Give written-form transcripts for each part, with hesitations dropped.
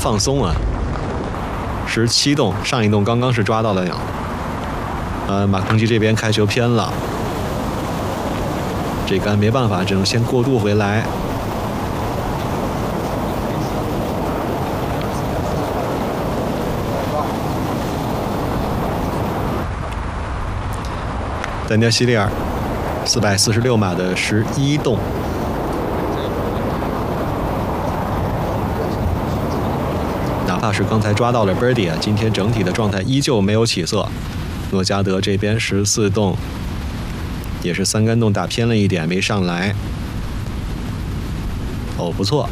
放松啊。17洞，上一洞刚刚是抓到了鸟。马康基这边开球偏了，这杆没办法，只能先过渡回来。丹尼尔·希利尔446码的11洞。哪怕是刚才抓到了 birdie 啊，今天整体的状态依旧没有起色。诺加德这边14洞，也是3杆洞打偏了一点，没上来。哦，不错。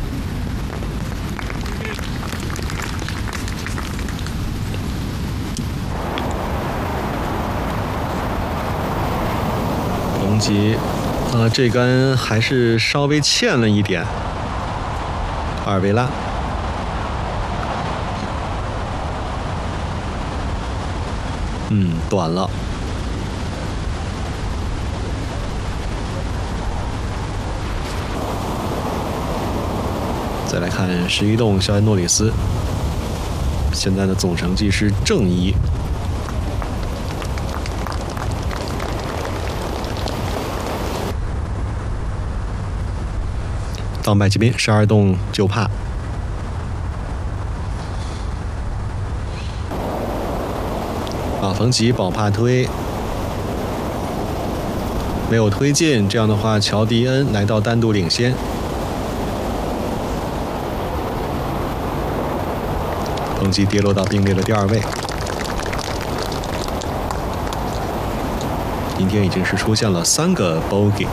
彭吉，这杆还是稍微欠了一点。阿尔维拉。短了。再来看11洞肖恩诺里斯，现在的总成绩是正1。当麦吉宾12洞9帕。冯吉保帕推，没有推进，这样的话，乔迪恩来到单独领先。彭吉跌落到并列的第2位。今天已经是出现了3个 bogey。